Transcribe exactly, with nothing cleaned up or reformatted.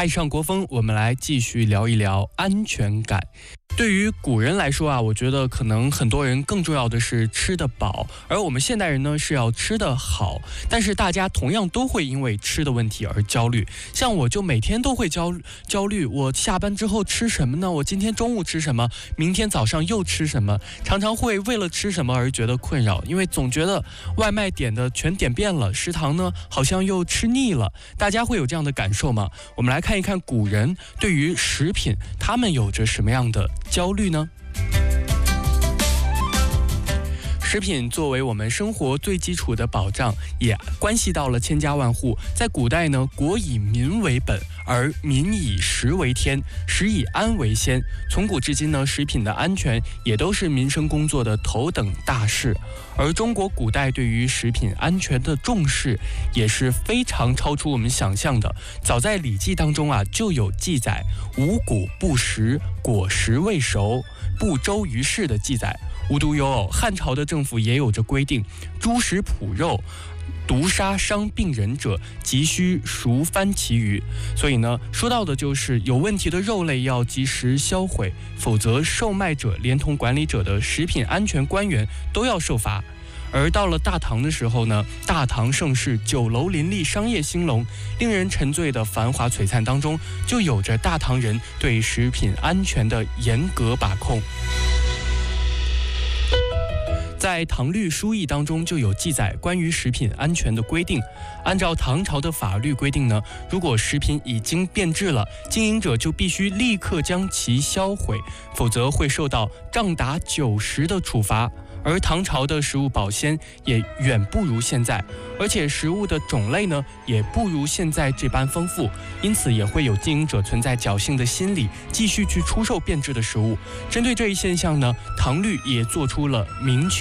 爱上国风，我们来继续聊一聊安全感。对于古人来说啊，我觉得可能很多人更重要的是吃得饱，而我们现代人呢是要吃得好。但是大家同样都会因为吃的问题而焦虑，像我就每天都会焦焦虑，我下班之后吃什么呢？我今天中午吃什么？明天早上又吃什么？常常会为了吃什么而觉得困扰，因为总觉得外卖点的全点遍了，食堂呢好像又吃腻了。大家会有这样的感受吗？我们来看一看古人对于食品，他们有着什么样的焦虑呢？食品作为我们生活最基础的保障，也关系到了千家万户。在古代呢，国以民为本，而民以食为天，食以安为先。从古至今呢，食品的安全也都是民生工作的头等大事。而中国古代对于食品安全的重视，也是非常超出我们想象的。早在《礼记》当中啊，就有记载“五谷不食，果实未熟，不周于世”的记载。无独有偶，汉朝的政府也有着规定，猪食脯肉，毒杀伤病人者，急需熟番其余。所以呢，说到的就是有问题的肉类要及时销毁，否则售卖者连同管理者的食品安全官员都要受罚。而到了大唐的时候呢，大唐盛世，酒楼林立，商业兴隆，令人沉醉的繁华璀璨当中，就有着大唐人对食品安全的严格把控。在《唐律疏议》当中就有记载关于食品安全的规定。按照唐朝的法律规定呢，如果食品已经变质了，经营者就必须立刻将其销毁，否则会受到杖打九十的处罚。而唐朝的食物保鲜也远不如现在，而且食物的种类呢也不如现在这般丰富，因此也会有经营者存在侥幸的心理，继续去出售变质的食物。针对这一现象呢，唐律也做出了明确